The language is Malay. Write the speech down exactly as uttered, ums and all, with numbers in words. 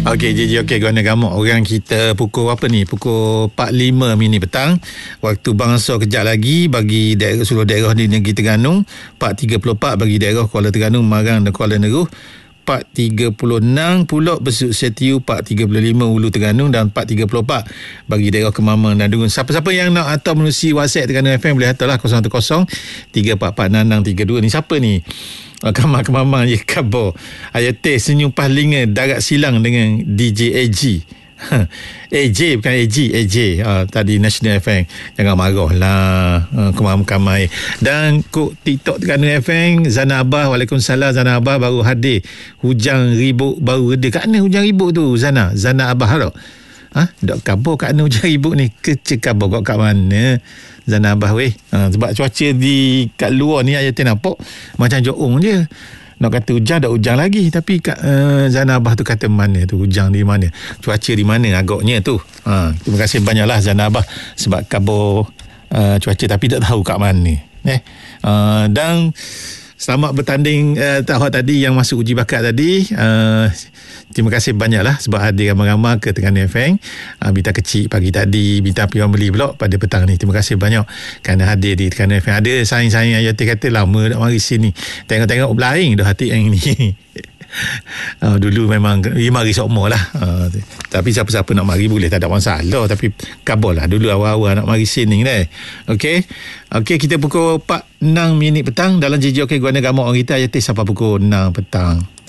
Okey, J J okey guna gamuk orang kita pukul apa ni? Pukul empat lima minit petang. Waktu bangsa kejap lagi bagi daerah seluruh daerah di negeri Terengganu, empat tiga puluh empat bagi daerah Kuala Terengganu, Marang dan Kuala Neruh. empat tiga puluh enam Pulau Besut Setiu, empat tiga puluh lima Ulu Terengganu dan empat tiga puluh empat bagi daerah Kemamang dan Dungun. Siapa-siapa yang nak hantar menerusi WhatsApp Terengganu F M boleh hantarlah kosong satu kosong tiga empat empat enam enam tiga dua. Ni siapa ni? Kamar Kemamang je khabar. Ayateh senyum pahlinga darat silang dengan D J A G. A J bukan A G, A J uh, tadi National F M. Jangan marah lah, uh, Kamar-kamar. Dan kok TikTok Terengganu F M, Zana Abah. Waalaikumsalam Zana Abah, baru hadir. Hujan ribut baru reda. Kat mana hujan ribut tu Zana? Zana Abah tak? Ha? Dok kabar kat mana hujan ribut ni? Kecil kabar kau kat mana? Zana Abah weh. Ha, sebab cuaca di kat luar ni ayat nampak macam Johor je. Nak kata hujan, dah hujan lagi. Tapi kat uh, Zana Abah tu kata mana tu, hujan di mana, cuaca di mana agaknya tu. Ha, terima kasih banyaklah Zana Abah sebab khabar uh, cuaca tapi tak tahu kat mana. Eh, uh, dan selamat bertanding uh, tahap tadi yang masuk uji bakat tadi. Uh, terima kasih banyaklah sebab hadir ramai-ramai ke Terengganu F M. Uh, Bita kecil pagi tadi, Bita pion beli pula pada petang ni. Terima kasih banyak kerana hadir di Terengganu F M. Ada saing-saing Ayati kata lama nak mari sini. Tengok-tengok lain dah hati yang ini. Uh, dulu memang dia mari semua lah, uh, tapi siapa-siapa nak mari boleh, tak ada masalah. Tapi kabar lah dulu awal-awal nak mari sini deh. Okey, okey, kita pukul empat enam minit petang dalam J J Okey Guna Gamuk orang kita Ayati sampai pukul enam petang.